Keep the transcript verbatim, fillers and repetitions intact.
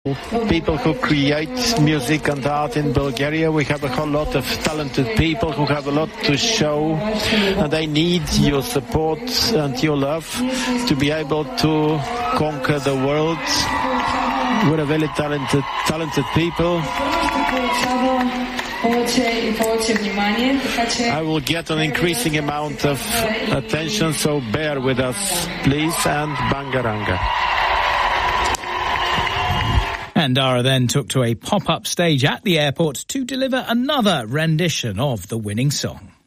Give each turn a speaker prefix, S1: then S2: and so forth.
S1: People who create music and art in Bulgaria. We have a whole lot of talented people who have a lot to show, and they need your support and your love to be able to conquer the world. We're a very talented, talented people. I will get an increasing amount of attention, so bear with us, please, and Bangaranga.
S2: And Dara then took to a pop-up stage at the airport to deliver another rendition of the winning song.